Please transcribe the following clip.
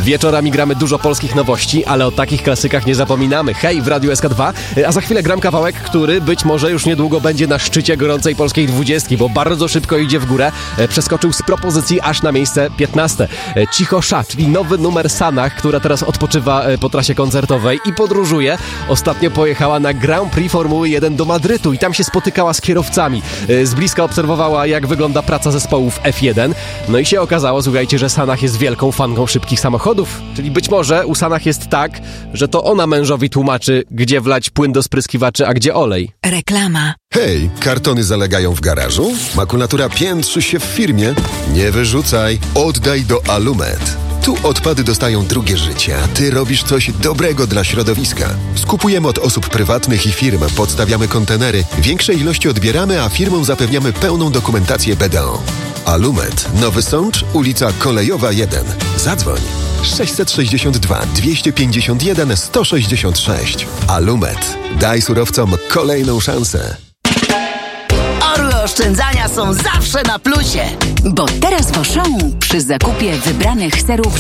Wieczorami gramy dużo polskich nowości, ale o takich klasykach nie zapominamy. Hej, w Radiu SK2, a za chwilę gram kawałek, który być może już niedługo będzie na szczycie gorącej polskiej 20, bo bardzo szybko idzie w górę. Przeskoczył z propozycji aż na miejsce 15. Cicho Sza, czyli nowy numer Sanach, która teraz odpoczywa po trasie koncertowej i podróżuje. Ostatnio pojechała na Grand Prix Formuły 1 do Madrytu i tam się spotykała z kierowcami. Z bliska obserwowała, jak wygląda praca zespołów F1. No i się okazało, słuchajcie, że Sanach jest wielką fanką szybkich samochodów. Czyli być może u Sanach jest tak, że to ona mężowi tłumaczy, gdzie wlać płyn do spryskiwaczy, a gdzie olej. Reklama. Hej, kartony zalegają w garażu? Makulatura piętrzy się w firmie? Nie wyrzucaj, oddaj do Alumet. Tu odpady dostają drugie życie, a ty robisz coś dobrego dla środowiska. Skupujemy od osób prywatnych i firm, podstawiamy kontenery, większe ilości odbieramy, a firmom zapewniamy pełną dokumentację BDO. Alumet, Nowy Sącz, ulica Kolejowa 1. Zadzwoń 662 251 166. Alumet. Daj surowcom kolejną szansę. Orły oszczędzania są zawsze na plusie. Bo teraz w Auchan przy zakupie wybranych serów